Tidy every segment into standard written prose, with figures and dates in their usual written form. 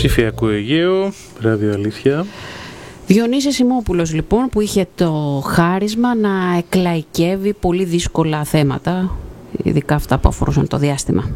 Ψηφιακό Αιγαίο, Ράδιο Αλήθεια. Διονύσης Σιμόπουλος λοιπόν, που είχε το χάρισμα να εκλαϊκεύει πολύ δύσκολα θέματα, ειδικά αυτά που αφορούσαν το διάστημα.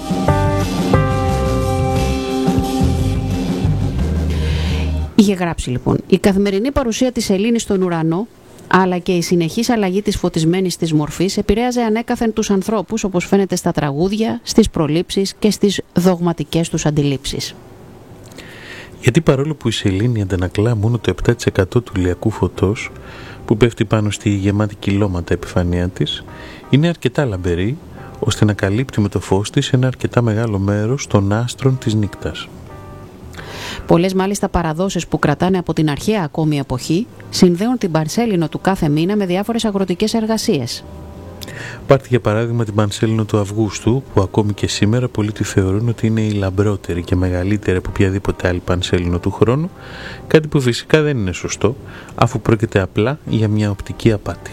Είχε γράψει λοιπόν: η καθημερινή παρουσία της σελήνης στον ουρανό, αλλά και η συνεχής αλλαγή της φωτισμένης της μορφής επηρέαζε ανέκαθεν τους ανθρώπους, όπως φαίνεται στα τραγούδια, στις προλήψεις και στις δογματικές τους αντιλήψεις. Γιατί παρόλο που η σελήνη αντανακλά μόνο το 7% του ηλιακού φωτός που πέφτει πάνω στη γεμάτη κυλώματα επιφανεία της, είναι αρκετά λαμπερή ώστε να καλύπτει με το φως της ένα αρκετά μεγάλο μέρος των άστρων της νύκτας. Πολλές μάλιστα παραδόσεις που κρατάνε από την αρχαία ακόμη εποχή συνδέουν την Πανσέλινο του κάθε μήνα με διάφορες αγροτικές εργασίες. Πάρτε για παράδειγμα την Πανσέλινο του Αυγούστου, που ακόμη και σήμερα πολλοί τη θεωρούν ότι είναι η λαμπρότερη και μεγαλύτερη από οποιαδήποτε άλλη Πανσέλινο του χρόνου, κάτι που φυσικά δεν είναι σωστό, αφού πρόκειται απλά για μια οπτική απάτη.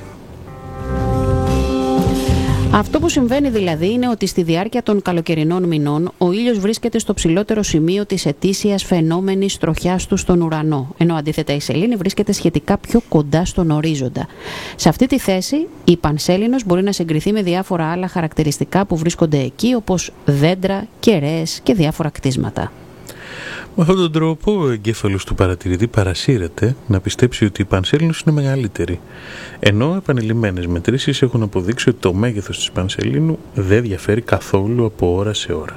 Αυτό που συμβαίνει δηλαδή είναι ότι στη διάρκεια των καλοκαιρινών μηνών ο ήλιος βρίσκεται στο ψηλότερο σημείο της ετήσιας φαινόμενης τροχιάς του στον ουρανό, ενώ αντίθετα η σελήνη βρίσκεται σχετικά πιο κοντά στον ορίζοντα. Σε αυτή τη θέση η Πανσέλινος μπορεί να συγκριθεί με διάφορα άλλα χαρακτηριστικά που βρίσκονται εκεί, όπως δέντρα, κεραίες και διάφορα κτίσματα. Με αυτόν τον τρόπο ο εγκέφαλος του παρατηρητή παρασύρεται να πιστέψει ότι η Πανσέλινος είναι μεγαλύτερη, ενώ επανειλημμένες μετρήσεις έχουν αποδείξει ότι το μέγεθος της Πανσελίνου δεν διαφέρει καθόλου από ώρα σε ώρα.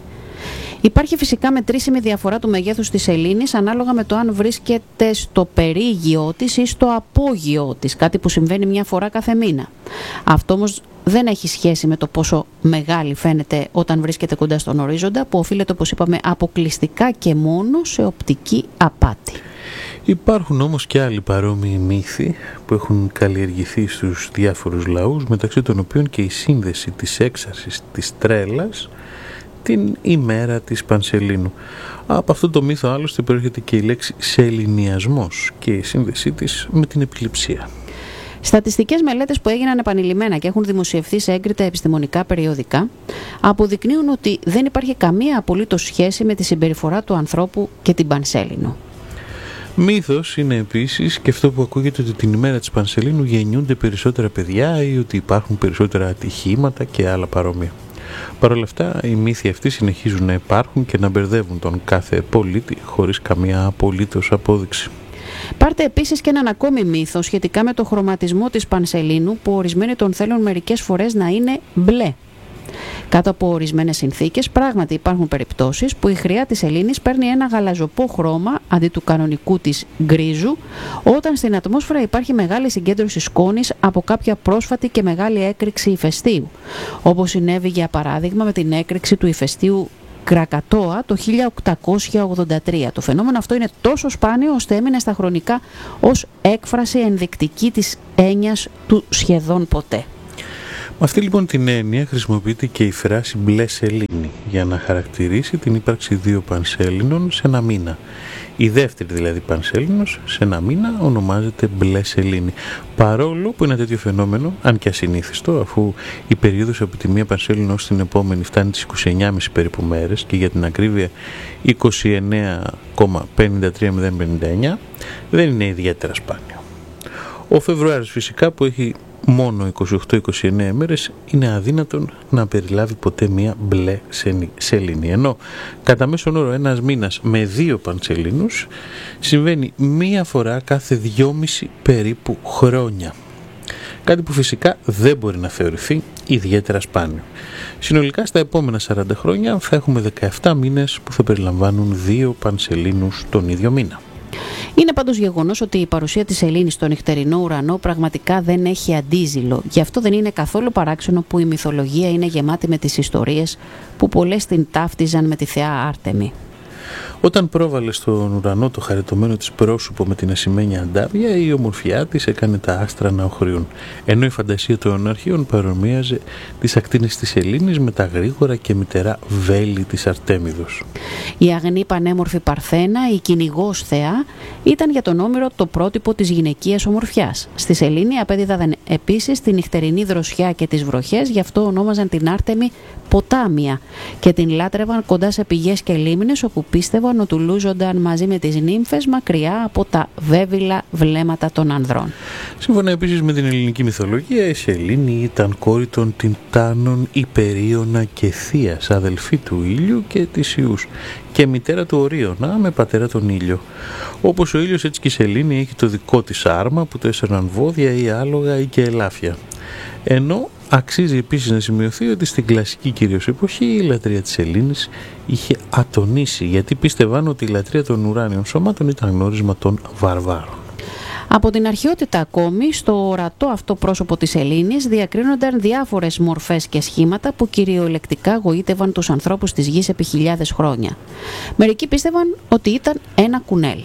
Υπάρχει φυσικά μετρήσιμη διαφορά του μεγέθους της σελήνης ανάλογα με το αν βρίσκεται στο περίγειό της ή στο απόγειό της, κάτι που συμβαίνει μια φορά κάθε μήνα. Αυτό όμως δεν έχει σχέση με το πόσο μεγάλη φαίνεται όταν βρίσκεται κοντά στον ορίζοντα, που οφείλεται, όπως είπαμε, αποκλειστικά και μόνο σε οπτική απάτη. Υπάρχουν όμως και άλλοι παρόμοιοι μύθοι που έχουν καλλιεργηθεί στους διάφορους λαούς, μεταξύ των οποίων και η σύνδεση της έξαρσης της τρέλας την ημέρα της Πανσελίνου. Από αυτό το μύθο άλλωστε προέρχεται και η λέξη σεληνιασμός και η σύνδεσή της με την επιληψία. Στατιστικές μελέτες που έγιναν επανειλημμένα και έχουν δημοσιευθεί σε έγκριτα επιστημονικά περιοδικά αποδεικνύουν ότι δεν υπάρχει καμία απολύτως σχέση με τη συμπεριφορά του ανθρώπου και την Πανσέλινο. Μύθος είναι επίσης και αυτό που ακούγεται ότι την ημέρα της Πανσελίνου γεννιούνται περισσότερα παιδιά ή ότι υπάρχουν περισσότερα ατυχήματα και άλλα παρόμοια. Παρ' όλα αυτά, οι μύθοι αυτοί συνεχίζουν να υπάρχουν και να μπερδεύουν τον κάθε πολίτη χωρίς καμία απολύτως απόδειξη. Πάρτε επίσης και έναν ακόμη μύθο σχετικά με το χρωματισμό της Πανσελίνου, που ορισμένοι τον θέλουν μερικές φορές να είναι μπλε. Κάτω από ορισμένες συνθήκες, πράγματι υπάρχουν περιπτώσεις που η χρειά της σελήνης παίρνει ένα γαλαζοπό χρώμα αντί του κανονικού της γκρίζου, όταν στην ατμόσφαιρα υπάρχει μεγάλη συγκέντρωση σκόνης από κάποια πρόσφατη και μεγάλη έκρηξη ηφαιστείου, όπως συνέβη για παράδειγμα με την έκρηξη του ηφαιστείου Κρακατόα το 1883. Το φαινόμενο αυτό είναι τόσο σπάνιο ώστε έμεινε στα χρονικά ως έκφραση ενδεικτική της έννοιας του σχεδόν ποτέ. Με αυτή λοιπόν την έννοια χρησιμοποιείται και η φράση μπλε σελήνη για να χαρακτηρίσει την ύπαρξη δύο Πανσέλινων σε ένα μήνα. Η δεύτερη δηλαδή Πανσέλινος σε ένα μήνα ονομάζεται μπλε σελήνη. Παρόλο που ένα τέτοιο φαινόμενο, αν και ασυνήθιστο, αφού η περίοδος από τη μία Πανσέλινο ως την επόμενη φτάνει τις 29,5 περίπου μέρες και για την ακρίβεια 29,53059, δεν είναι ιδιαίτερα σπάνιο. Ο Φεβρουάριος φυσικά, που έχει μόνο 28-29 μέρες, είναι αδύνατον να περιλάβει ποτέ μία μπλε σελήνη, ενώ κατά μέσον όρο ένας μήνας με δύο Πανσελίνους συμβαίνει μία φορά κάθε 2,5 περίπου χρόνια, κάτι που φυσικά δεν μπορεί να θεωρηθεί ιδιαίτερα σπάνιο. Συνολικά στα επόμενα 40 χρόνια θα έχουμε 17 μήνες που θα περιλαμβάνουν δύο Πανσελίνους τον ίδιο μήνα. Είναι πάντως γεγονός ότι η παρουσία της σελήνης στον νυχτερινό ουρανό πραγματικά δεν έχει αντίζηλο. Γι' αυτό δεν είναι καθόλου παράξενο που η μυθολογία είναι γεμάτη με τις ιστορίες που πολλές την ταύτιζαν με τη θεά Άρτεμη. Όταν πρόβαλε στον ουρανό το χαριτωμένο της πρόσωπο με την ασημένια αντάβια, η ομορφιά της έκανε τα άστρα να οχριούν, ενώ η φαντασία των αρχαίων παρομοίαζε τις ακτίνες της σελήνης με τα γρήγορα και μυτερά βέλη της Αρτέμιδος. Η αγνή πανέμορφη Παρθένα, η κυνηγός θεά, ήταν για τον Όμηρο το πρότυπο της γυναικείας ομορφιάς. Στη σελήνη απέδιδαν επίσης τη νυχτερινή δροσιά και τις βροχές, γι' αυτό ονόμαζαν την Άρτεμη ποτάμια και την λάτρευαν κοντά σε πηγές και λίμνες, όπου πίστευαν ότι λούζονταν μαζί με τις νύμφες μακριά από τα βέβυλα βλέμματα των ανδρών. Σύμφωνα επίσης με την ελληνική μυθολογία, η Σελήνη ήταν κόρη των Τιτάνων Υπερίωνα και Θείας, αδελφή του Ήλιου και της Ιούς, και μητέρα του Ορίωνα με πατέρα τον Ήλιο. Όπως ο Ήλιος, έτσι και η Σελήνη έχει το δικό της άρμα που το έσαιρναν βόδια ή άλογα ή και ελάφια. Ενώ αξίζει επίσης να σημειωθεί ότι στην κλασική κυρίως εποχή η λατρεία της Σελήνης είχε ατονίσει, γιατί πίστευαν ότι η λατρεία των ουράνιων σωμάτων ήταν γνώρισμα των βαρβάρων. Από την αρχαιότητα ακόμη, στο ορατό αυτό πρόσωπο της Σελήνης διακρίνονταν διάφορες μορφές και σχήματα που κυριολεκτικά γοήτευαν τους ανθρώπους της γης επί χιλιάδες χρόνια. Μερικοί πίστευαν ότι ήταν ένα κουνέλι.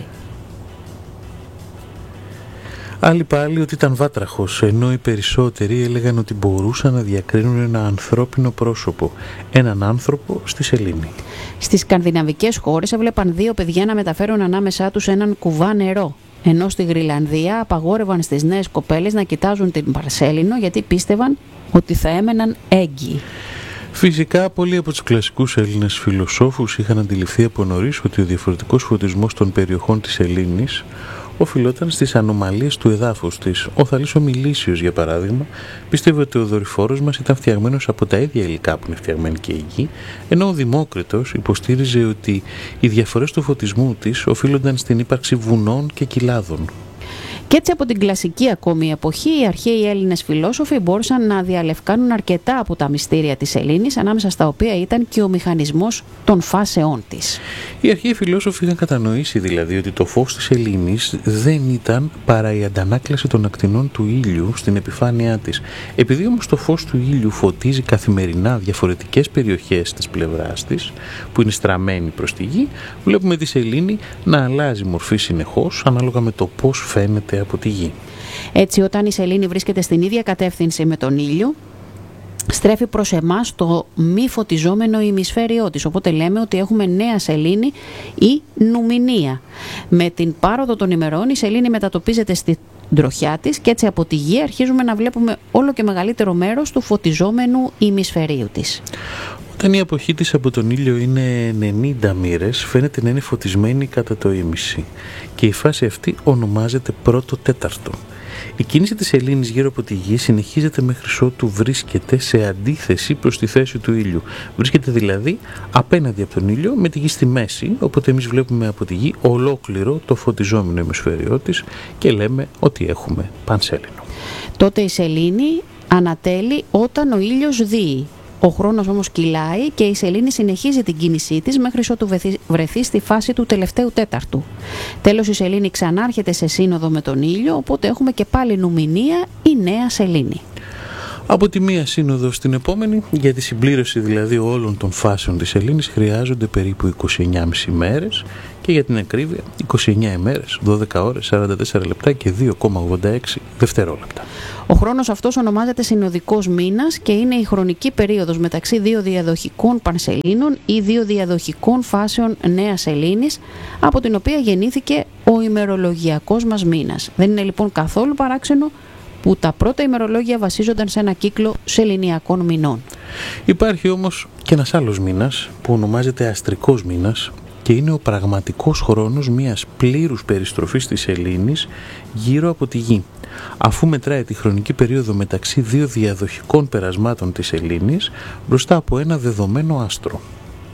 Άλλοι πάλι ότι ήταν βάτραχος, ενώ οι περισσότεροι έλεγαν ότι μπορούσαν να διακρίνουν ένα ανθρώπινο πρόσωπο, έναν άνθρωπο στη Σελήνη. Στις σκανδιναβικές χώρες έβλεπαν δύο παιδιά να μεταφέρουν ανάμεσά τους έναν κουβά νερό, ενώ στη Γρυλανδία απαγόρευαν στις νέες κοπέλες να κοιτάζουν την Παρσέλινο γιατί πίστευαν ότι θα έμεναν έγκυοι. Φυσικά, πολλοί από τους κλασικούς Έλληνες φιλοσόφους είχαν αντιληφθεί από νωρίς ότι ο διαφορετικός φωτισμός των περιοχών της Σελήνης οφειλόταν στις ανομαλίες του εδάφους της. Ο Θαλής ο Μιλήσιος, για παράδειγμα, πίστευε ότι ο δορυφόρος μας ήταν φτιαγμένος από τα ίδια υλικά που είναι φτιαγμένη και η Γη, ενώ ο Δημόκριτος υποστήριζε ότι οι διαφορές του φωτισμού της οφείλονταν στην ύπαρξη βουνών και κοιλάδων. Και έτσι από την κλασική ακόμη εποχή οι αρχαίοι Έλληνες φιλόσοφοι μπόρεσαν να διαλευκάνουν αρκετά από τα μυστήρια της Σελήνης, ανάμεσα στα οποία ήταν και ο μηχανισμός των φάσεών της. Οι αρχαίοι φιλόσοφοι είχαν κατανοήσει δηλαδή ότι το φως της Σελήνης δεν ήταν παρά η αντανάκλαση των ακτινών του ήλιου στην επιφάνειά της. Επειδή όμως το φως του ήλιου φωτίζει καθημερινά διαφορετικές περιοχές της πλευράς της, που είναι στραμμένη προς τη Γη, βλέπουμε τη Σελήνη να αλλάζει μορφή συνεχώς ανάλογα με το πώς φαίνεται από τη Γη. Έτσι, όταν η Σελήνη βρίσκεται στην ίδια κατεύθυνση με τον ήλιο, στρέφει προς εμάς το μη φωτιζόμενο ημισφαίριό της. Οπότε λέμε ότι έχουμε νέα Σελήνη ή νουμηνία. Με την πάροδο των ημερών η Σελήνη μετατοπίζεται στην τροχιά της και έτσι από τη Γη αρχίζουμε να βλέπουμε όλο και μεγαλύτερο μέρος του φωτιζόμενου ημισφαιρίου της. Όταν η αποχή της από τον ήλιο είναι 90 μοίρες, φαίνεται να είναι φωτισμένη κατά το ήμιση και η φάση αυτή ονομάζεται πρώτο τέταρτο. Η κίνηση της Σελήνης γύρω από τη Γη συνεχίζεται μέχρι ότου βρίσκεται σε αντίθεση προς τη θέση του ήλιου. Βρίσκεται δηλαδή απέναντι από τον ήλιο με τη Γη στη μέση, οπότε εμείς βλέπουμε από τη Γη ολόκληρο το φωτιζόμενο ημισφαίριό της και λέμε ότι έχουμε πανσέλινο. Τότε η Σελήνη ανατέλει όταν ο ήλιος δύει. Ο χρόνος όμως κυλάει και η Σελήνη συνεχίζει την κίνησή της μέχρι ότου βρεθεί στη φάση του τελευταίου τέταρτου. Τέλος η Σελήνη ξανάρχεται σε σύνοδο με τον ήλιο, οπότε έχουμε και πάλι νουμηνία ή νέα Σελήνη. Από τη μία σύνοδο στην επόμενη, για τη συμπλήρωση δηλαδή όλων των φάσεων της Σελήνης χρειάζονται περίπου 29,5 ημέρες και για την ακρίβεια 29 ημέρες, 12 ώρες, 44 λεπτά και 2,86 δευτερόλεπτα. Ο χρόνος αυτός ονομάζεται συνοδικός μήνας και είναι η χρονική περίοδος μεταξύ δύο διαδοχικών πανσελήνων ή δύο διαδοχικών φάσεων νέας Σελήνης, από την οποία γεννήθηκε ο ημερολογιακός μας μήνας. Δεν είναι λοιπόν καθόλου παράξενο που τα πρώτα ημερολόγια βασίζονταν σε ένα κύκλο σεληνιακών μηνών. Υπάρχει όμως και ένας άλλος μήνας που ονομάζεται αστρικός μήνας και είναι ο πραγματικός χρόνος μιας πλήρους περιστροφής της Σελήνης γύρω από τη Γη, αφού μετράει τη χρονική περίοδο μεταξύ δύο διαδοχικών περασμάτων της Σελήνης μπροστά από ένα δεδομένο άστρο.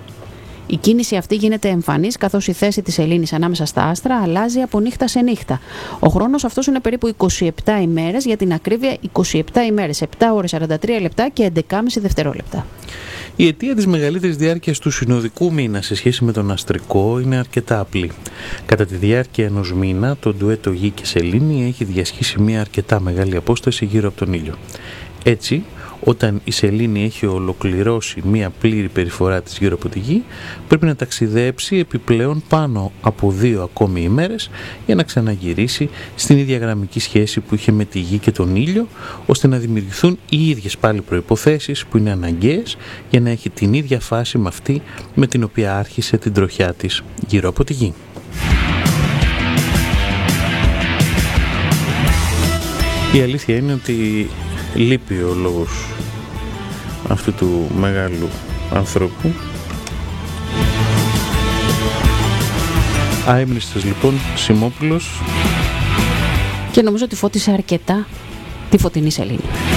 Η κίνηση αυτή γίνεται εμφανής καθώς η θέση της Σελήνης ανάμεσα στα άστρα αλλάζει από νύχτα σε νύχτα. Ο χρόνος αυτός είναι περίπου 27 ημέρες, για την ακρίβεια 27 ημέρες, 7 ώρες 43 λεπτά και 11,5 δευτερόλεπτα. Η αιτία της μεγαλύτερης διάρκειας του συνοδικού μήνα σε σχέση με τον αστρικό είναι αρκετά απλή. Κατά τη διάρκεια ενός μήνα, το ντουέτο Γη και Σελήνη έχει διασχίσει μια αρκετά μεγάλη απόσταση γύρω από τον ήλιο. Έτσι, όταν η Σελήνη έχει ολοκληρώσει μία πλήρη περιφορά της γύρω από τη Γη, πρέπει να ταξιδέψει επιπλέον πάνω από 2 ακόμη ημέρες για να ξαναγυρίσει στην ίδια γραμμική σχέση που είχε με τη Γη και τον ήλιο, ώστε να δημιουργηθούν οι ίδιες πάλι προϋποθέσεις που είναι αναγκαίες για να έχει την ίδια φάση με αυτή με την οποία άρχισε την τροχιά της γύρω από τη Γη. Η αλήθεια είναι ότι λείπει ο λόγος αυτού του μεγάλου ανθρώπου. Άιμνηστες λοιπόν, Σιμόπουλος. Και νομίζω ότι φώτισε αρκετά τη φωτεινή σελήνη.